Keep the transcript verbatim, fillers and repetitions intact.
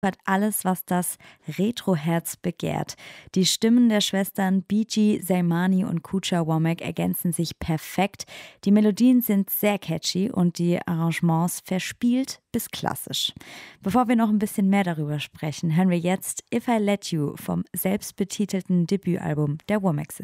Hat alles, was das Retro-Herz begehrt. Die Stimmen der Schwestern Beegy, Zaymani und Kucha Womack ergänzen sich perfekt. Die Melodien sind sehr catchy und die Arrangements verspielt bis klassisch. Bevor wir noch ein bisschen mehr darüber sprechen, hören wir jetzt If I Let You vom selbstbetitelten Debütalbum der Womack Sisters.